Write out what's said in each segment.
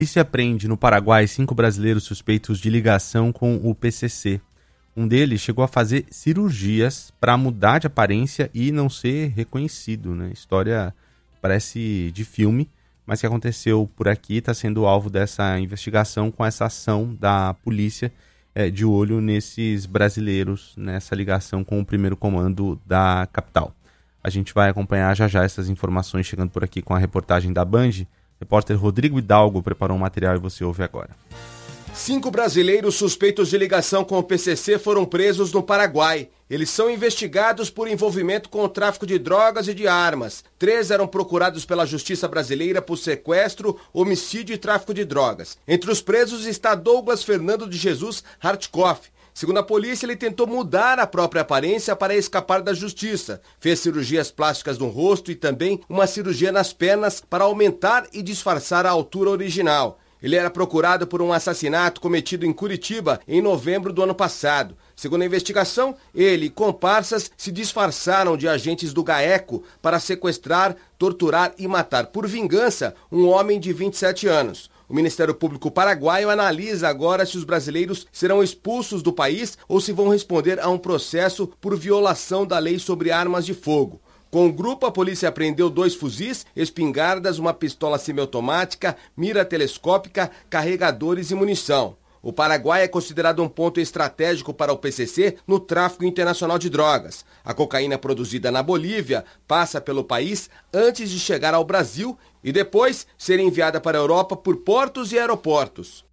polícia prende no Paraguai 5 brasileiros suspeitos de ligação com o PCC. Um deles chegou a fazer cirurgias para mudar de aparência e não ser reconhecido, né? História parece de filme, mas que aconteceu por aqui, está sendo alvo dessa investigação com essa ação da polícia de olho nesses brasileiros, nessa ligação com o primeiro comando da capital. A gente vai acompanhar já essas informações chegando por aqui com a reportagem da Band. O repórter Rodrigo Hidalgo preparou um material e você ouve agora. 5 brasileiros suspeitos de ligação com o PCC foram presos no Paraguai. Eles são investigados por envolvimento com o tráfico de drogas e de armas. 3 eram procurados pela Justiça Brasileira por sequestro, homicídio e tráfico de drogas. Entre os presos está Douglas Fernando de Jesus Hartkoff. Segundo a polícia, ele tentou mudar a própria aparência para escapar da justiça. Fez cirurgias plásticas no rosto e também uma cirurgia nas pernas para aumentar e disfarçar a altura original. Ele era procurado por um assassinato cometido em Curitiba em novembro do ano passado. Segundo a investigação, ele e comparsas se disfarçaram de agentes do GAECO para sequestrar, torturar e matar por vingança um homem de 27 anos. O Ministério Público paraguaio analisa agora se os brasileiros serão expulsos do país ou se vão responder a um processo por violação da lei sobre armas de fogo. Com o grupo, a polícia apreendeu 2 fuzis, espingardas, uma pistola semiautomática, mira telescópica, carregadores e munição. O Paraguai é considerado um ponto estratégico para o PCC no tráfico internacional de drogas. A cocaína produzida na Bolívia passa pelo país antes de chegar ao Brasil e depois ser enviada para a Europa por portos e aeroportos.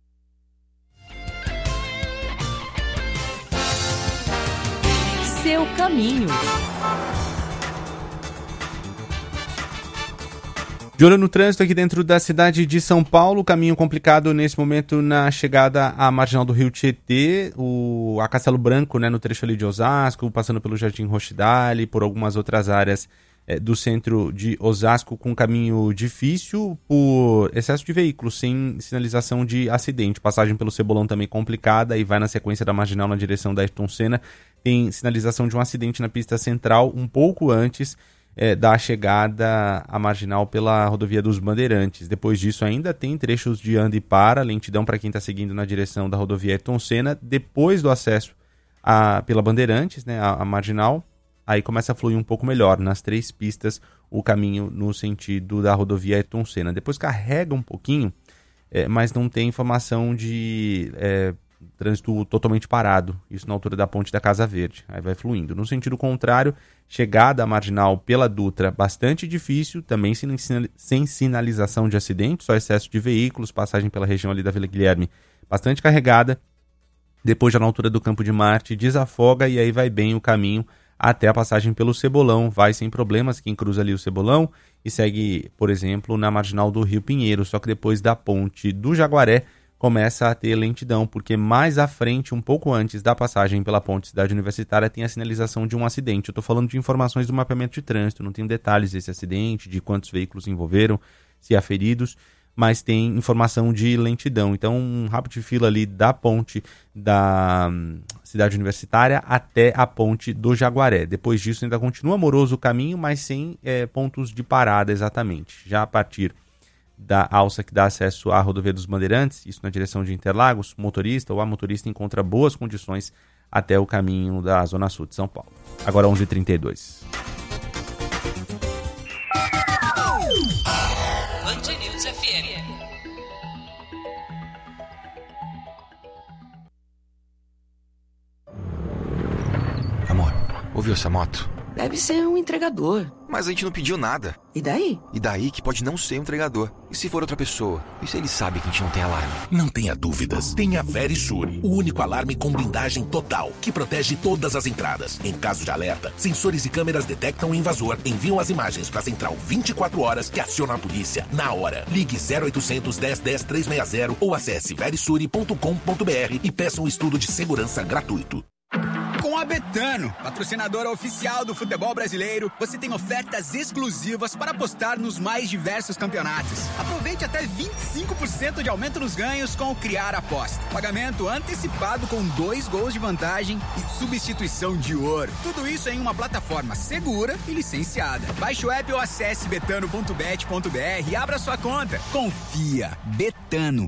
Seu caminho. De olho no trânsito aqui dentro da cidade de São Paulo, caminho complicado nesse momento na chegada à marginal do Rio Tietê, a Castelo Branco, né, no trecho ali de Osasco, passando pelo Jardim Rochdale, por algumas outras áreas do centro de Osasco, com caminho difícil por excesso de veículos, sem sinalização de acidente. Passagem pelo Cebolão também complicada e vai na sequência da marginal na direção da Ayrton Senna. Tem sinalização de um acidente na pista central um pouco antes da chegada à marginal pela rodovia dos Bandeirantes. Depois disso ainda tem trechos de anda e para, lentidão para quem está seguindo na direção da rodovia Ayrton Senna. Depois do acesso pela Bandeirantes, né, a marginal, aí começa a fluir um pouco melhor nas 3 pistas o caminho no sentido da rodovia Ayrton Senna. Depois carrega um pouquinho, mas não tem informação de trânsito totalmente parado, isso na altura da ponte da Casa Verde, aí vai fluindo. No sentido contrário, chegada à marginal pela Dutra, bastante difícil, também sem sinalização de acidente, só excesso de veículos, passagem pela região ali da Vila Guilherme, bastante carregada. Depois já na altura do Campo de Marte, desafoga e aí vai bem o caminho até a passagem pelo Cebolão, vai sem problemas quem cruza ali o Cebolão e segue, por exemplo, na marginal do Rio Pinheiro, só que depois da ponte do Jaguaré, começa a ter lentidão, porque mais à frente, um pouco antes da passagem pela ponte Cidade Universitária, tem a sinalização de um acidente. Eu estou falando de informações do mapeamento de trânsito, não tenho detalhes desse acidente, de quantos veículos envolveram, se há feridos, mas tem informação de lentidão. Então, um rabo de fila ali da ponte da Cidade Universitária até a ponte do Jaguaré. Depois disso, ainda continua moroso o caminho, mas sem pontos de parada exatamente. Já a partir da alça que dá acesso à rodovia dos Bandeirantes, isso na direção de Interlagos, o motorista ou a motorista encontra boas condições até o caminho da Zona Sul de São Paulo. Agora 11h32. Band News FM. Amor, ouviu essa moto? Deve ser um entregador. Mas a gente não pediu nada. E daí? E daí que pode não ser um entregador. E se for outra pessoa? E se ele sabe que a gente não tem alarme? Não tenha dúvidas. Tenha Verisure, o único alarme com blindagem total, que protege todas as entradas. Em caso de alerta, sensores e câmeras detectam o invasor, enviam as imagens para a central 24 horas que aciona a polícia na hora. Ligue 0800 10 10 360 ou acesse verisure.com.br e peça um estudo de segurança gratuito. Com a Betano, patrocinadora oficial do futebol brasileiro, você tem ofertas exclusivas para apostar nos mais diversos campeonatos. Aproveite até 25% de aumento nos ganhos com o Criar Aposta. Pagamento antecipado com 2 gols de vantagem e substituição de ouro. Tudo isso em uma plataforma segura e licenciada. Baixe o app ou acesse betano.bet.br e abra sua conta. Confia. Betano.